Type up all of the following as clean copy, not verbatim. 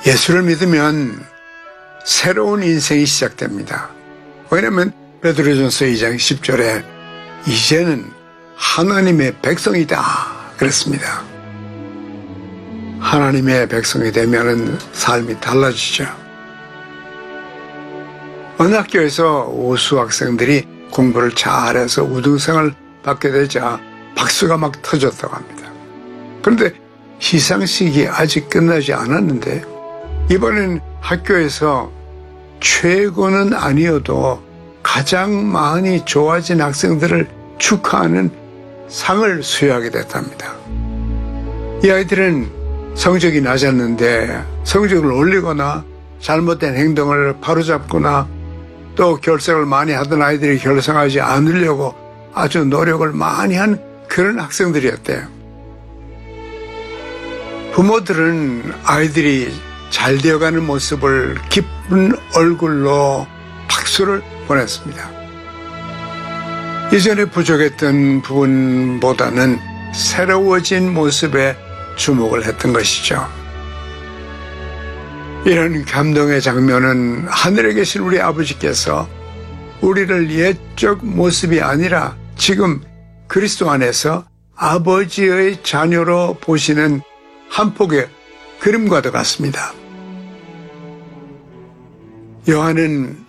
예수를 믿으면 새로운 인생이 시작됩니다. 왜냐하면 베드로전서 2장 10절에 이제는 하나님의 백성이다 그랬습니다. 하나님의 백성이 되면 삶이 달라지죠. 어느 학교에서 우수 학생들이 공부를 잘해서 우등상을 받게 되자 박수가 막 터졌다고 합니다. 그런데 시상식이 아직 끝나지 않았는데 이번엔 학교에서 최고는 아니어도 가장 많이 좋아진 학생들을 축하하는 상을 수여하게 됐답니다. 이 아이들은 성적이 낮았는데 성적을 올리거나 잘못된 행동을 바로잡거나 또 결석을 많이 하던 아이들이 결석하지 않으려고 아주 노력을 많이 한 그런 학생들이었대요. 부모들은 아이들이 잘 되어가는 모습을 기쁜 얼굴로 박수를 보냈습니다. 이전에 부족했던 부분보다는 새로워진 모습에 주목을 했던 것이죠. 이런 감동의 장면은 하늘에 계신 우리 아버지께서 우리를 옛적 모습이 아니라 지금 그리스도 안에서 아버지의 자녀로 보시는 한 폭의 그림과도 같습니다. 요한은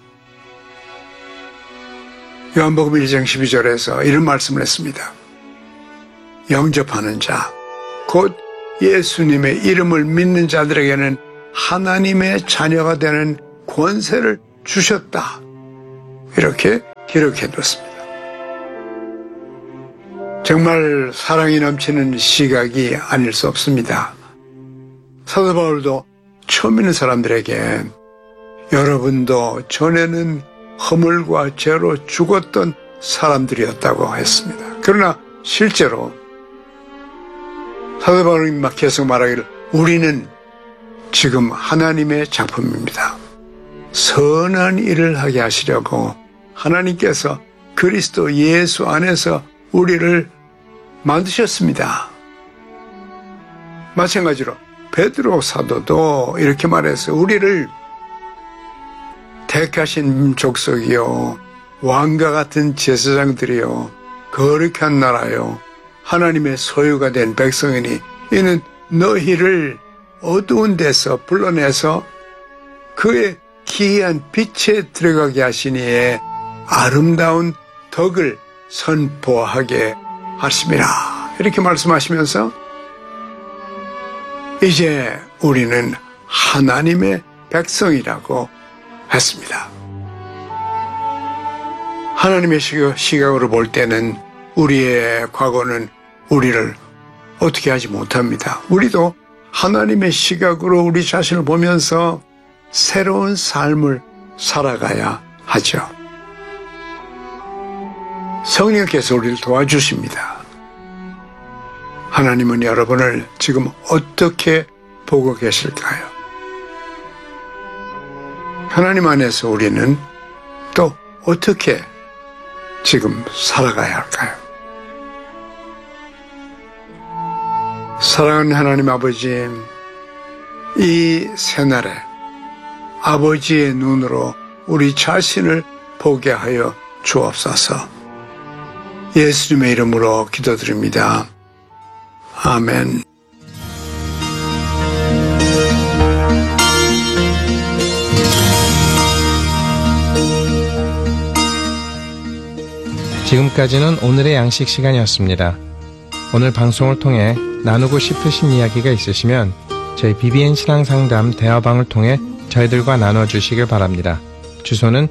요한복음 1장 12절에서 이런 말씀을 했습니다. 영접하는 자, 곧 예수님의 이름을 믿는 자들에게는 하나님의 자녀가 되는 권세를 주셨다. 이렇게 기록해뒀습니다. 정말 사랑이 넘치는 시각이 아닐 수 없습니다. 사도 바울도 처음 있는 사람들에게 여러분도 전에는 허물과 죄로 죽었던 사람들이었다고 했습니다. 그러나 실제로 사도 바울이 막 계속 말하기를 우리는 지금 하나님의 작품입니다. 선한 일을 하게 하시려고 하나님께서 그리스도 예수 안에서 우리를 만드셨습니다. 마찬가지로 베드로 사도도 이렇게 말해서 우리를 택하신 족속이요 왕과 같은 제사장들이요 거룩한 나라요 하나님의 소유가 된 백성이니 이는 너희를 어두운 데서 불러내서 그의 기이한 빛에 들어가게 하시니에 아름다운 덕을 선포하게 하심이라. 이렇게 말씀하시면서 이제 우리는 하나님의 백성이라고 했습니다. 하나님의 시각으로 볼 때는 우리의 과거는 우리를 어떻게 하지 못합니다. 우리도 하나님의 시각으로 우리 자신을 보면서 새로운 삶을 살아가야 하죠. 성령께서 우리를 도와주십니다. 하나님은 여러분을 지금 어떻게 보고 계실까요? 하나님 안에서 우리는 또 어떻게 지금 살아가야 할까요? 사랑하는 하나님 아버지, 이 새날에 아버지의 눈으로 우리 자신을 보게 하여 주옵소서. 예수님의 이름으로 기도드립니다. 아멘. 지금까지는 오늘의 양식 시간이었습니다. 오늘 방송을 통해 나누고 싶으신 이야기가 있으시면 저희 BBN 신앙상담 대화방을 통해 저희들과 나눠주시길 바랍니다. 주소는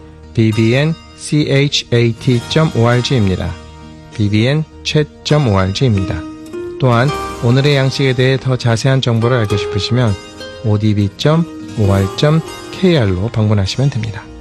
bbnchat.org입니다. bbnchat.org입니다. 또한 오늘의 양식에 대해 더 자세한 정보를 알고 싶으시면 odb.or.kr로 방문하시면 됩니다.